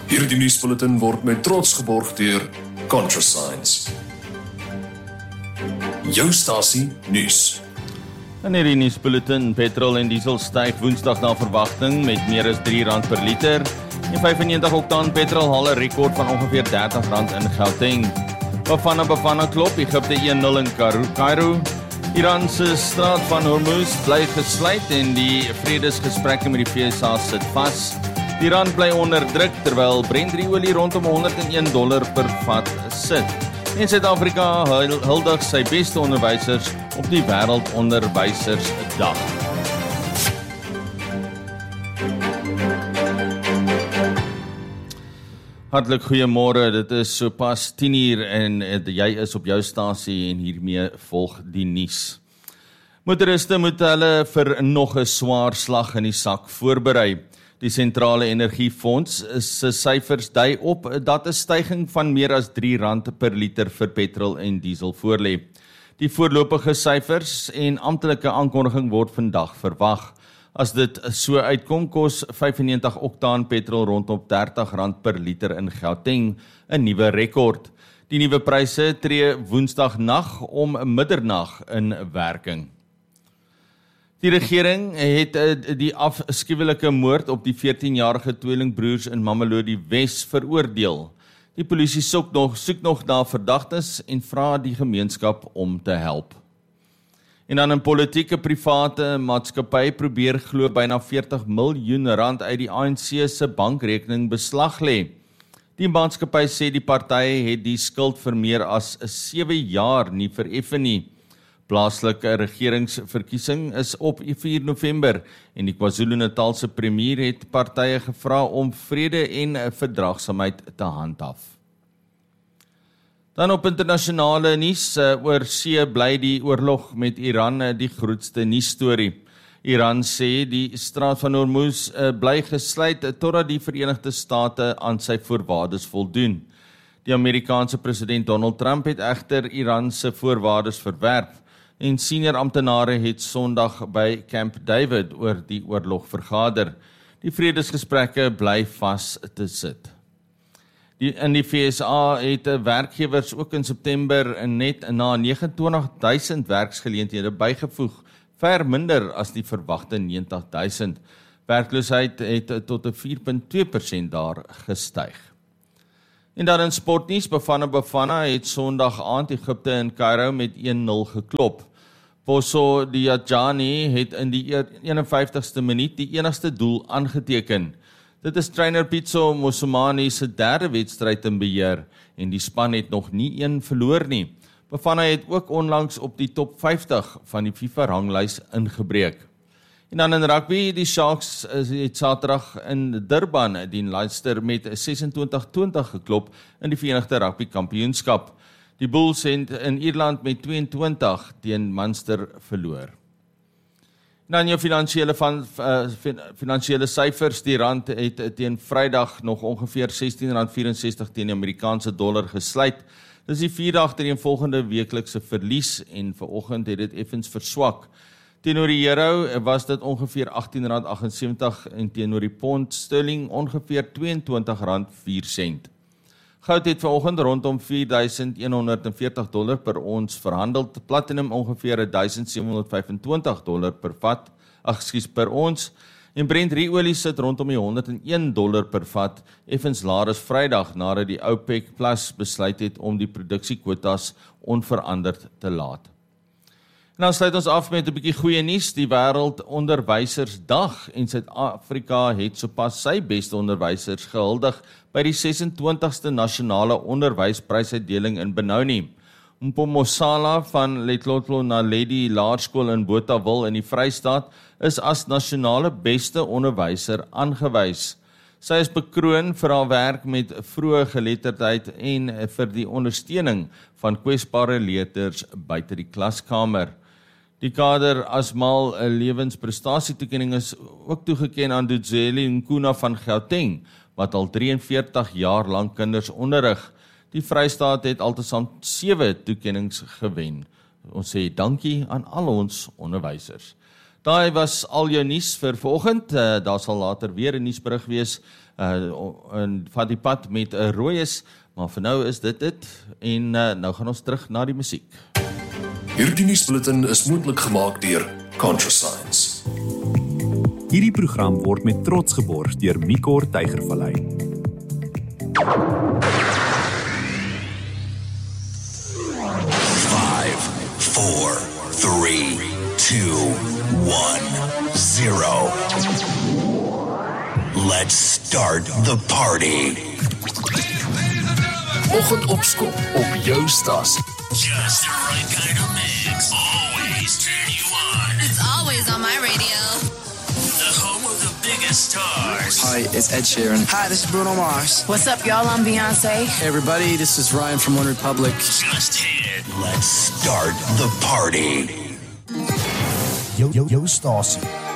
Hierdie nuusbulletin word met trots geborg deur ContraScience. Jou stasie nuus. In hierdie nuusbulletin, petrol en diesel styg Woensdag na verwagting met meer as R3 per liter. En 95 oktaan petrol haal 'n rekord van ongeveer R30 in Gauteng. Bafana klop, Egipte 1-0 in Kairo. Iran se straat van Hormuz bly gesluit en die vredesgesprekke met die VSA sit vas. Iran bly onder druk terwyl Brent-olie rondom $101 per vat sit. En Suid-Afrika huldig sy beste onderwysers op die Wêreldonderwysersdag. Hartlik goeiemôre, dit is sopas 10:00 en jy is op jou stasie en hiermee volg die nuus. Motoriste moet hulle vir nog 'n swaar slag in die sak voorberei. Die Sentrale Energiefonds se syfers dui op dat 'n styging van meer as R3 per liter vir petrol en diesel voorlê. Die voorlopige syfers en amptelike aankondiging word vandag verwag. As dit so uitkom, kos 95 oktaan petrol rondom R30 per liter in Gauteng 'n nuwe rekord. Die nuwe pryse tree Woensdag nag om middernag in werking. Die regering het die afskuwelike moord op die 14-jarige tweelingbroers in Mamelodi Wes veroordeel. Die polisie soek nog na verdagtes en vra die gemeenskap om te help. En dan 'n politieke private maatskappy probeer glo byna R40 miljoen uit die ANC se bankrekening beslag lê. Die maatskappy sê die party het die skuld vir meer as 7 jaar nie vereffen nie. Plaaslike regeringsverkiesing is op 4 November en die KwaZulu-Natalse premier het partye gevra om vrede en verdraagsaamheid te handhaaf. Dan op internasionale nuus, oor see bly die oorlog met Iran die grootste nuusstorie. Iran sê die straat van Hormuz bly gesluit totdat die Verenigde State aan sy voorwaardes voldoen. Die Amerikaanse president Donald Trump het egter Iran se voorwaardes verwerp en senior amptenare het Sondag by Camp David oor die oorlog vergader. Die vredesgesprekke bly vas te sit. In die VSA het werkgewers ook in September net na 29.000 werksgeleenthede bygevoeg, ver minder as die verwagte 90.000. Werkloosheid het tot 'n 4,2% daar gestyg. En dan in sportnuus, Bafana het Sondag aand Egipte in Kairo met 1-0 geklop. Poso Diajani het in die 51ste minuut die enigste doel aangeteken. Dit is trainer Pitso Mosimane se derde wedstryd in beheer en die span het nog nie een verloor nie. Bafana het ook onlangs op die top 50 van die FIFA-ranglys ingebreek. En dan in rugby, die Sharks het Saterdag in Durban die Leinster met 26-20 geklop in die Verenigde Rugby Kampioenskap. Die Bulls het in Ierland met 22 teen Munster verloor. Dan jou finansiële syfers, die rand het teen Vrydag nog ongeveer R16.64 teen die Amerikaanse dollar gesluit. Dis die 4 agtereenvolgende weeklikse verlies en vanoggend het dit effens verswak. Teenoor die euro was dit ongeveer R18.78 en teenoor die pond sterling ongeveer R22.04. Goud het vanoggend rondom $4.140 per ons verhandel, platinum ongeveer $1.725 per ons, en Brent-olie sit rondom die $101 per vat, effens laer as Vrydag nadat die OPEC Plus besluit het om die produksiekwotas onveranderd te laat. En dan sluit ons af met 'n bietjie goeie nuus, die Wêreldonderwysersdag en Suid-Afrika het sopas sy beste onderwysers gehuldig by die 26ste nasionale onderwysprysuitdeling in Benoni. Mpomosala van Letlotlo Naledi Laerskool in Botawil in die Vrystaat is as nasionale beste onderwyser aangewys. Sy is bekroon vir haar werk met vroeë geletterdheid en vir die ondersteuning van kwesbare leerders buite die klaskamer. Die kader Asmal lewensprestasietoekenning is ook toegeken aan Dudzeli Nkuna van Gauteng, wat al 43 jaar lank kinders onderrig. Die Vrystaat het altesaam 7 toekennings gewen. Ons sê dankie aan al ons onderwysers. Daai was al jou nuus vir vanoggend. Daar sal later weer 'n nuusberig wees van die pad met 'n rooies, maar vir nou is dit en nou gaan ons terug na die musiek. Hierdie nuusbulletin is moontlik gemaak deur ContraScience. Hierdie program word met trots geborg deur Micor Tygervallei. 5, 4, 3, 2, 1, 0. Let's start the party. Oggendopskop op jou stasie. Just the right kind of mix. Always turn you on. It's always on my radio. The home of the biggest stars. Hi, it's Ed Sheeran. Hi, this is Bruno Mars. What's up, y'all? I'm Beyonce. Hey everybody, this is Ryan from One Republic. Just hit. Let's start the party. Jou stasie